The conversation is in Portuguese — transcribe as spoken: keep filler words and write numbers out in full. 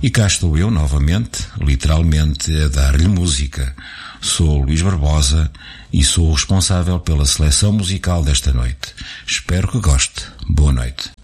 E cá estou eu novamente, literalmente, a dar-lhe música. Sou Luís Barbosa e sou o responsável pela seleção musical desta noite. Espero que goste. Boa noite.